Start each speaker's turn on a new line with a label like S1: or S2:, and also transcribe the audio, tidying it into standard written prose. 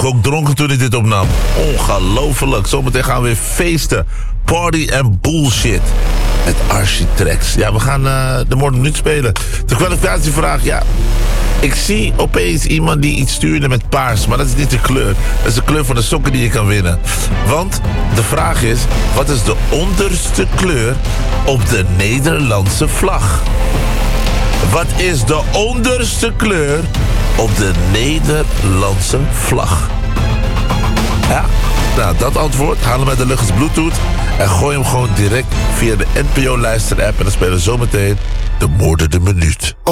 S1: nog ook dronken toen ik dit opnam. Ongelooflijk. Zometeen gaan we weer feesten. Party en bullshit. Met Architrax. Ja, we gaan de Moordenuut spelen. De kwalificatievraag, ja. Ik zie opeens iemand die iets stuurde met paars. Maar dat is niet de kleur. Dat is de kleur van de sokken die je kan winnen. Want de vraag is, wat is de onderste kleur op de Nederlandse vlag? Wat is de onderste kleur op de Nederlandse vlag? Ja, nou dat antwoord halen we met de luchtens Bluetooth en gooi hem gewoon direct via de NPO Luister app en dan spelen we zometeen de Moordende Minuut.